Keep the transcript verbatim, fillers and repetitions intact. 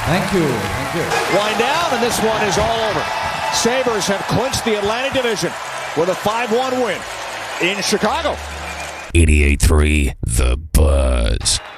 Thank you. Thank you. Wind down, and this one is all over. Sabres have clinched the Atlantic Division with a five one win in Chicago. eighty-eight three The Buzz.